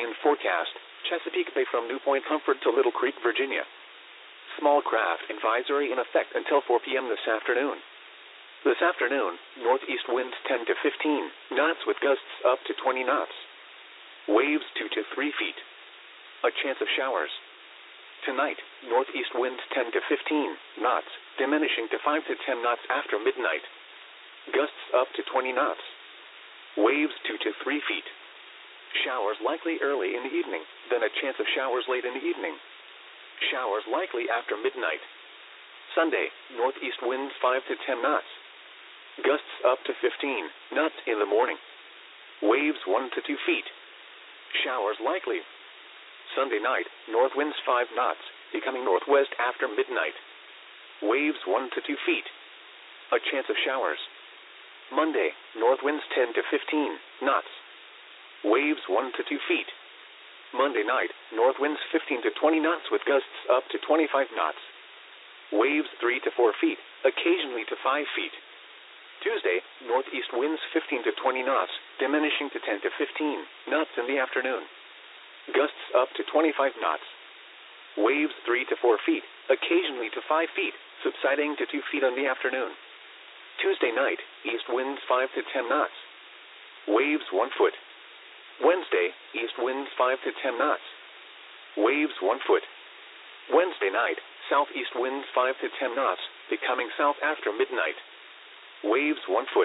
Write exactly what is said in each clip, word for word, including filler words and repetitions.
Marine forecast, Chesapeake Bay from New Point Comfort to Little Creek, Virginia. Small craft advisory in effect until four p m this afternoon. This afternoon, northeast winds ten to fifteen knots with gusts up to twenty knots. Waves two to three feet. A chance of showers. Tonight, northeast winds ten to fifteen knots, diminishing to five to ten knots after midnight. Gusts up to twenty knots. Waves two to three feet. Showers likely early in the evening, then a chance of showers late in the evening. Showers likely after midnight. Sunday, northeast winds five to ten knots. Gusts up to fifteen knots in the morning. Waves one to two feet. Showers likely. Sunday night, north winds five knots, becoming northwest after midnight. Waves one to two feet. A chance of showers. Monday, north winds ten to fifteen knots. Waves one to two feet. Monday night, north winds fifteen to twenty knots with gusts up to twenty-five knots. Waves three to four feet, occasionally to five feet. Tuesday, northeast winds fifteen to twenty knots, diminishing to ten to fifteen knots in the afternoon. Gusts up to twenty-five knots. Waves three to four feet, occasionally to five feet, subsiding to two feet in the afternoon. Tuesday night, east winds five to ten knots. Waves one foot. Wednesday, east winds five to ten knots. Waves one foot. Wednesday night, southeast winds five to ten knots, becoming south after midnight. Waves one foot.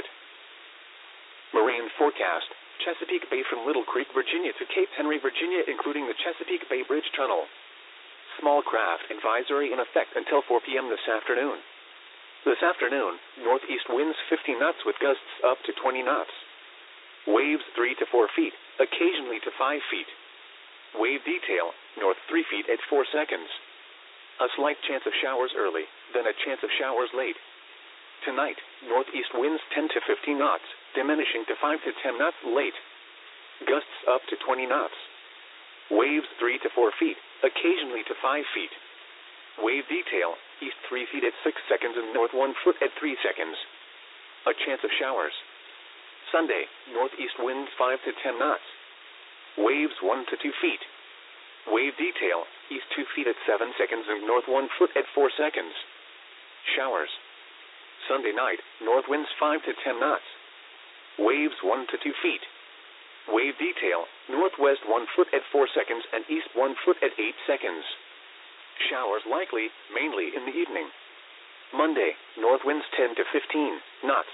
Marine forecast, Chesapeake Bay from Little Creek, Virginia to Cape Henry, Virginia, including the Chesapeake Bay Bridge Tunnel. Small craft advisory in effect until four p m this afternoon. This afternoon, northeast winds fifteen knots with gusts up to twenty knots. Waves three to four feet, occasionally to five feet. Wave detail, north three feet at four seconds. A slight chance of showers early, then a chance of showers late. Tonight, northeast winds ten to fifteen knots, diminishing to five to ten knots late. Gusts up to twenty knots. Waves three to four feet, occasionally to five feet. Wave detail, east three feet at six seconds and north one foot at three seconds. A chance of showers. Sunday, northeast winds five to ten knots. Waves one to two feet. Wave detail, east two feet at seven seconds and north one foot at four seconds. Showers. Sunday night, north winds five to ten knots. Waves one to two feet. Wave detail, northwest one foot at four seconds and east one foot at eight seconds. Showers likely, mainly in the evening. Monday, north winds ten to fifteen knots.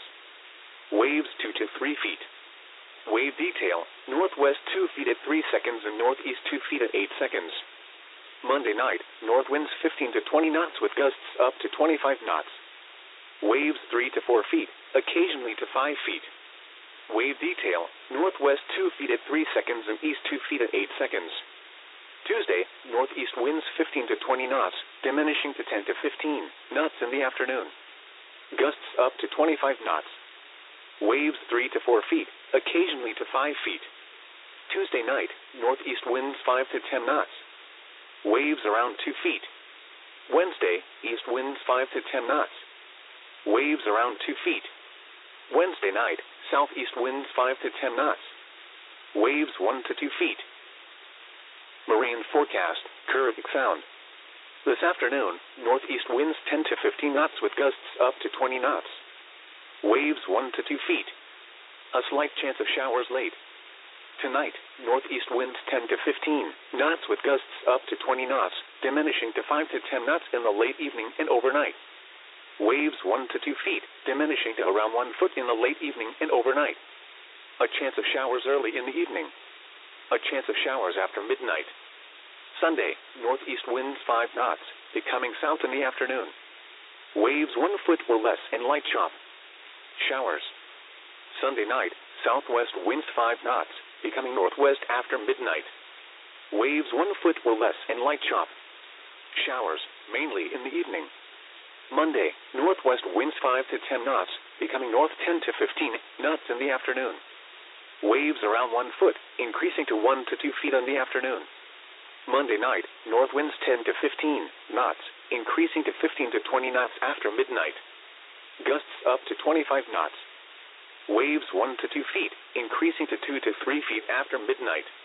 Waves two to three feet. Wave detail, northwest two feet at three seconds and northeast two feet at eight seconds. Monday night, north winds fifteen to twenty knots with gusts up to twenty-five knots. Waves three to four feet, occasionally to five feet. Wave detail, northwest two feet at three seconds and east two feet at eight seconds. Tuesday, northeast winds fifteen to twenty knots, diminishing to ten to fifteen knots in the afternoon. Gusts up to twenty-five knots. Waves three to four feet, occasionally to five feet. Tuesday night, northeast winds five to ten knots. Waves around two feet. Wednesday, east winds five to ten knots. Waves around two feet. Wednesday night, southeast winds five to ten knots. Waves one to two feet. Marine forecast, Caribbean Sound. This afternoon, northeast winds ten to fifteen knots with gusts up to twenty knots. Waves one to two feet. A slight chance of showers late. Tonight, northeast winds ten to fifteen knots with gusts up to twenty knots, diminishing to five to ten knots in the late evening and overnight. Waves one to two feet, diminishing to around one foot in the late evening and overnight. A chance of showers early in the evening. A chance of showers after midnight. Sunday, northeast winds five knots, becoming south in the afternoon. Waves one foot or less and light chop. Showers. Sunday night, southwest winds five knots, becoming northwest after midnight. Waves one foot or less and light chop. Showers, mainly in the evening. Monday, northwest winds five to ten knots, becoming north ten to fifteen knots in the afternoon. Waves around one foot, increasing to one to two feet in the afternoon. Monday night, north winds ten to fifteen knots, increasing to fifteen to twenty knots after midnight. Gusts up to twenty-five knots. Waves one to two feet, increasing to two to three feet after midnight.